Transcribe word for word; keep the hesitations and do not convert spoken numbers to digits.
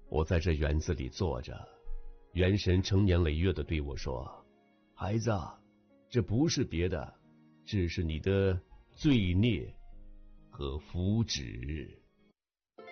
我在这园子里坐着，元神成年累月地对我说：孩子，这不是别的，这是你的罪孽和福祉。